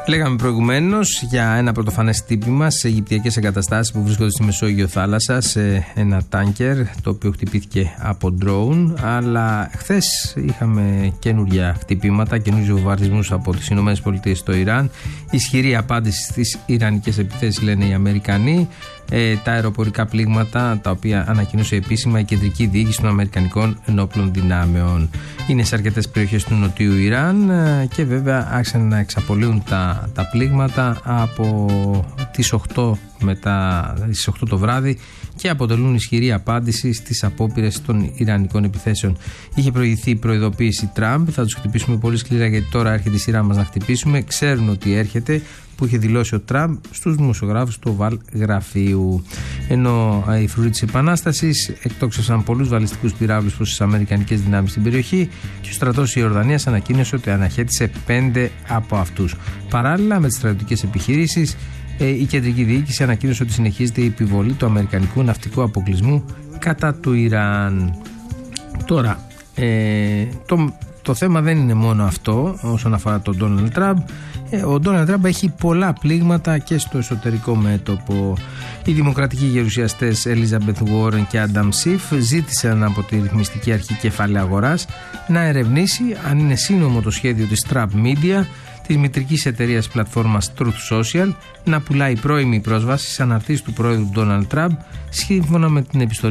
Λέγαμε προηγουμένως για ένα πρωτοφανές χτύπημα σε αιγυπτιακές εγκαταστάσεις που βρίσκονται στη Μεσόγειο θάλασσα, σε ένα τάνκερ το οποίο χτυπήθηκε από ντρόουν. Αλλά χθες είχαμε καινούργια χτυπήματα, καινούργιους βομβαρδισμούς από τις ΗΠΑ στο Ιράν. Ισχυρή απάντηση στις ιρανικές επιθέσεις, λένε οι Αμερικανοί. Τα αεροπορικά πλήγματα τα οποία ανακοίνωσε επίσημα η κεντρική διοίκηση των Αμερικανικών ενόπλων δυνάμεων. Είναι σε αρκετές περιοχές του νοτιού Ιράν και βέβαια άρχισαν να εξαπολύουν τα πλήγματα από τις 8 στις 8 το βράδυ και αποτελούν ισχυρή απάντηση στις απόπειρες των ιρανικών επιθέσεων. Είχε προηγηθεί η προειδοποίηση Τραμπ, θα τους χτυπήσουμε πολύ σκληρά γιατί τώρα έρχεται η σειρά μας να χτυπήσουμε. Ξέρουν ότι έρχεται, που είχε δηλώσει ο Τραμπ στους δημοσιογράφους του Οβάλ Γραφείου. Ενώ οι φρουροί της Επανάστασης εκτόξευσαν πολλούς βαλιστικούς πυράβλους προς τις αμερικανικές δυνάμεις στην περιοχή και ο στρατός της Ιορδανίας ανακοίνωσε ότι αναχέτησε 5 από αυτούς. Παράλληλα με τις στρατιωτικές επιχειρήσεις, η κεντρική διοίκηση ανακοίνωσε ότι συνεχίζεται η επιβολή του αμερικανικού ναυτικού αποκλεισμού κατά του Ιράν. Τώρα, το θέμα δεν είναι μόνο αυτό όσον αφορά τον Ντόναλντ Τραμπ. Ο Ντόναλντ Τραμπ έχει πολλά πλήγματα και στο εσωτερικό μέτωπο. Οι δημοκρατικοί γερουσιαστές Elizabeth Warren και Adam Schiff ζήτησαν από τη ρυθμιστική αρχή κεφαλαίου αγοράς να ερευνήσει αν είναι σύνομο το σχέδιο της Trump Media, της μητρικής εταιρείας πλατφόρμας Truth Social, να πουλάει πρώιμη πρόσβαση στις αναρτήσεις του πρόεδρου Ντόναλντ Τραμπ σύμφωνα με την επιστολή